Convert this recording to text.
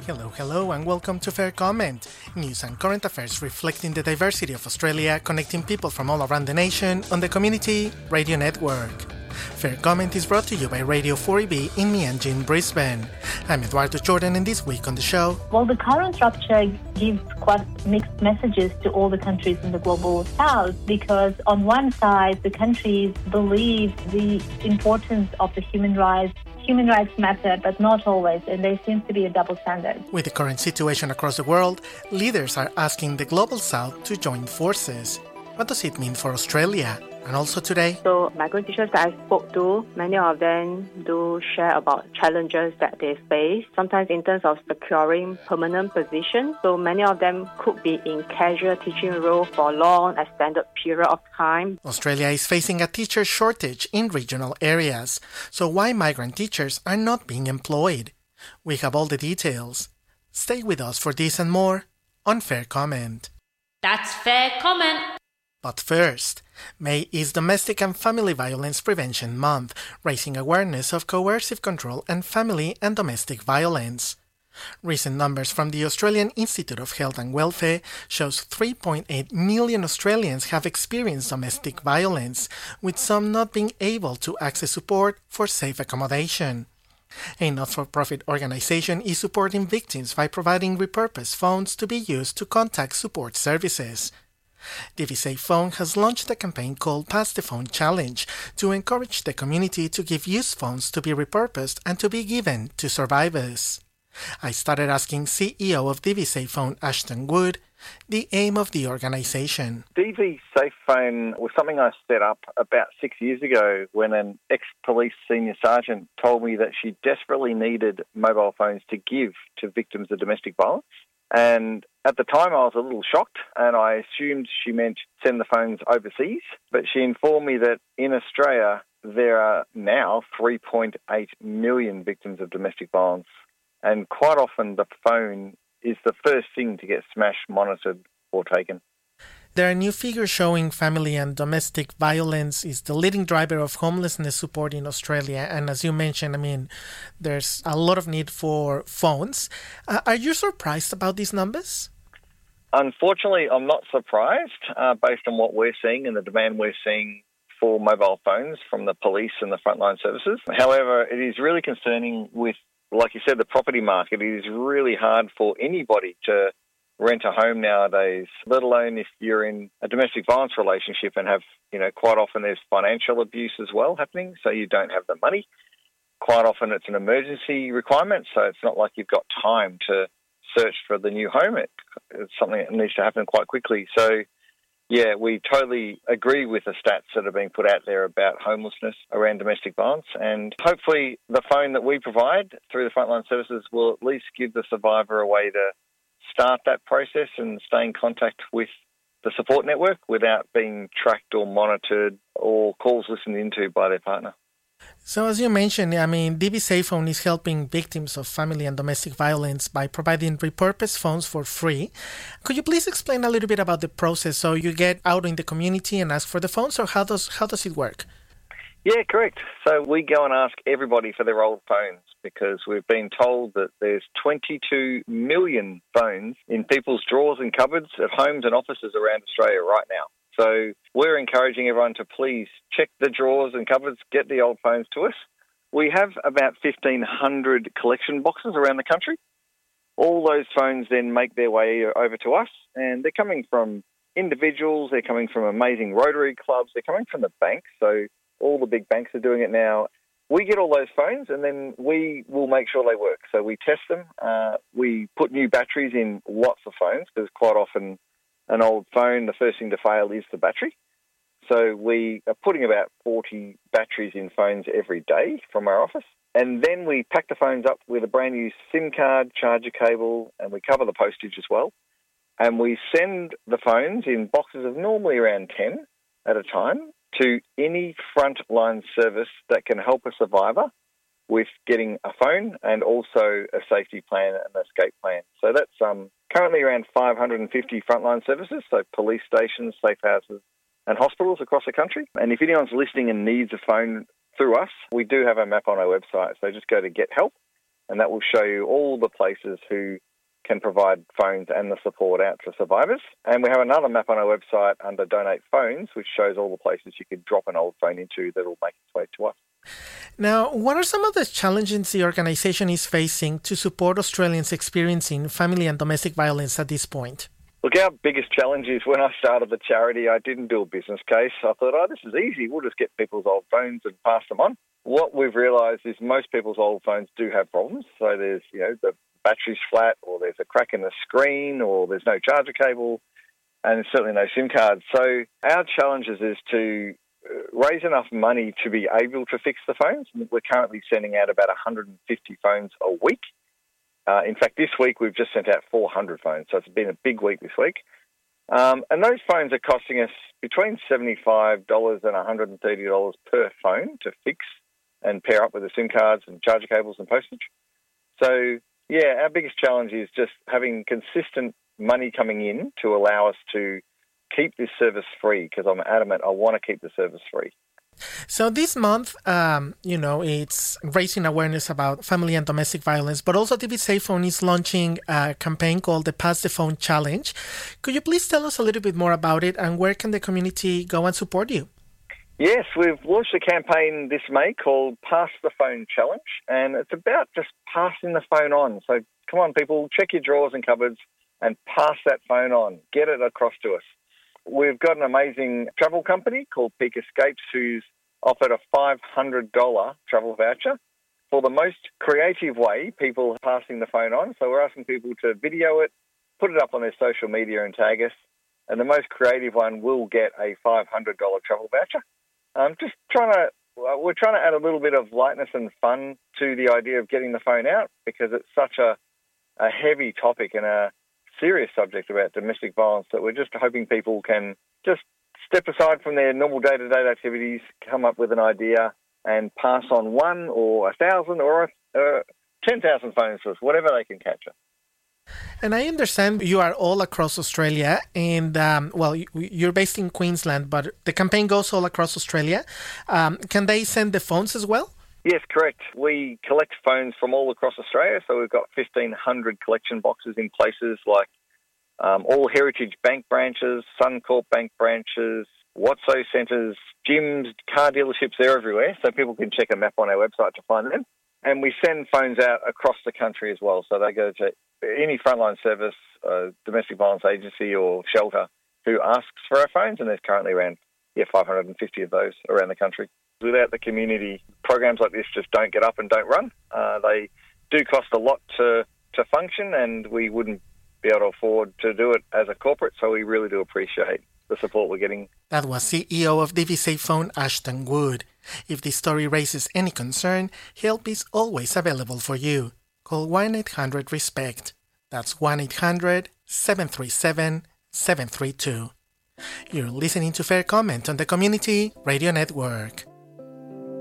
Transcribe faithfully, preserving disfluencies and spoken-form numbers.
Hello, hello, and welcome to Fair Comment, news and current affairs reflecting the diversity of Australia, connecting people from all around the nation on the Community Radio Network. Fair Comment is brought to you by Radio four E B in Meanjin, Brisbane. I'm Eduardo Jordan, and this week on the show... Well, the current rupture gives quite mixed messages to all the countries in the Global South because on one side, the countries believe the importance of the human rights Human rights matter, but not always, and there seems to be a double standard. With the current situation across the world, leaders are asking the Global South to join forces. What does it mean for Australia? And also today... So migrant teachers that I spoke to, many of them do share about challenges that they face, sometimes in terms of securing permanent positions. So many of them could be in casual teaching role for a long, extended period of time. Australia is facing a teacher shortage in regional areas. So why migrant teachers are not being employed? We have all the details. Stay with us for this and more on Fair Comment. That's Fair Comment. But first, May is Domestic and Family Violence Prevention Month, raising awareness of coercive control and family and domestic violence. Recent numbers from the Australian Institute of Health and Welfare shows three point eight million Australians have experienced domestic violence, with some not being able to access support for safe accommodation. A not-for-profit organization is supporting victims by providing repurposed phones to be used to contact support services. DiviSafe Phone has launched a campaign called Pass the Phone Challenge to encourage the community to give used phones to be repurposed and to be given to survivors. I started asking C E O of DiviSafe Phone, Ashton Wood, the aim of the organization. DiviSafe Phone was something I set up about six years ago when an ex-police senior sergeant told me that she desperately needed mobile phones to give to victims of domestic violence. And at the time, I was a little shocked, and I assumed she meant send the phones overseas. But she informed me that in Australia, there are now three point eight million victims of domestic violence. And quite often, the phone is the first thing to get smashed, monitored, or taken. There are new figures showing family and domestic violence is the leading driver of homelessness support in Australia. And as you mentioned, I mean, there's a lot of need for phones. Uh, are you surprised about these numbers? Unfortunately, I'm not surprised uh, based on what we're seeing and the demand we're seeing for mobile phones from the police and the frontline services. However, it is really concerning with, like you said, the property market. It is really hard for anybody to rent a home nowadays, let alone if you're in a domestic violence relationship and have, you know, quite often there's financial abuse as well happening, so you don't have the money. Quite often it's an emergency requirement, so it's not like you've got time to search for the new home. It, it's something that needs to happen quite quickly. So, yeah, we totally agree with the stats that are being put out there about homelessness around domestic violence, and hopefully the phone that we provide through the frontline services will at least give the survivor a way to start that process and stay in contact with the support network without being tracked or monitored or calls listened into by their partner. So as you mentioned, I mean, DiviSafe Phone is helping victims of family and domestic violence by providing repurposed phones for free. Could you please explain a little bit about the process? So you get out in the community and ask for the phones, or how does how does it work? Yeah, correct. So we go and ask everybody for their old phones because we've been told that there's twenty-two million phones in people's drawers and cupboards at homes and offices around Australia right now. So we're encouraging everyone to please check the drawers and cupboards, get the old phones to us. We have about fifteen hundred collection boxes around the country. All those phones then make their way over to us, and they're coming from individuals, they're coming from amazing Rotary clubs, they're coming from the banks. So all the big banks are doing it now. We get all those phones and then we will make sure they work. So we test them. Uh, we put new batteries in lots of phones because quite often an old phone, the first thing to fail is the battery. So we are putting about forty batteries in phones every day from our office. And then we pack the phones up with a brand new SIM card, charger cable, and we cover the postage as well. And we send the phones in boxes of normally around ten at a time to any frontline service that can help a survivor with getting a phone and also a safety plan and an escape plan. So that's um, currently around five hundred fifty frontline services, so police stations, safe houses and hospitals across the country. And if anyone's listening and needs a phone through us, we do have a map on our website. So just go to Get Help and that will show you all the places who can provide phones and the support out for survivors. And we have another map on our website under Donate Phones, which shows all the places you could drop an old phone into that will make its way to us. Now, what are some of the challenges the organisation is facing to support Australians experiencing family and domestic violence at this point? Look, our biggest challenge is when I started the charity, I didn't do a business case. I thought, oh, this is easy. We'll just get people's old phones and pass them on. What we've realised is most people's old phones do have problems. So there's, you know, the battery's flat, or there's a crack in the screen, or there's no charger cable, and there's certainly no SIM card. So our challenge is to raise enough money to be able to fix the phones. We're currently sending out about one hundred fifty phones a week. Uh, in fact, this week we've just sent out four hundred phones, so it's been a big week this week. Um, and those phones are costing us between seventy-five dollars and one hundred thirty dollars per phone to fix and pair up with the SIM cards and charger cables and postage. So, yeah, our biggest challenge is just having consistent money coming in to allow us to keep this service free, because I'm adamant I want to keep the service free. So this month, um, you know, it's raising awareness about family and domestic violence, but also D V Safe Phone is launching a campaign called the Pass the Phone Challenge. Could you please tell us a little bit more about it, and where can the community go and support you? Yes, we've launched a campaign this May called Pass the Phone Challenge, and it's about just passing the phone on. So come on, people, check your drawers and cupboards and pass that phone on. Get it across to us. We've got an amazing travel company called Peak Escapes who's offered a five hundred dollars travel voucher for the most creative way people are passing the phone on. So we're asking people to video it, put it up on their social media and tag us, and the most creative one will get a five hundred dollars travel voucher. Um, just trying to, we're trying to add a little bit of lightness and fun to the idea of getting the phone out, because it's such a, a heavy topic and a serious subject about domestic violence that we're just hoping people can just step aside from their normal day-to-day activities, come up with an idea and pass on one or a thousand or uh, ten thousand phones to us, whatever they can capture. And I understand you are all across Australia, and um, well, you're based in Queensland, but the campaign goes all across Australia. Um, can they send the phones as well? Yes, correct. We collect phones from all across Australia, so we've got fifteen hundred collection boxes in places like um, all Heritage Bank branches, Suncorp Bank branches, Watso centres, gyms, car dealerships, they're everywhere, so people can check a map on our website to find them. And we send phones out across the country as well, so they go to any frontline service, uh, domestic violence agency or shelter who asks for our phones, and there's currently around yeah, five hundred fifty of those around the country. Without the community, programs like this just don't get up and don't run. Uh, they do cost a lot to, to function, and we wouldn't be able to afford to do it as a corporate, so we really do appreciate the support we're getting. That was C E O of D V Safe Phone, Ashton Wood. If this story raises any concern, help is always available for you. Call one eight hundred RESPECT. That's one eight hundred seven three seven seven three two. You're listening to Fair Comment on the Community Radio Network.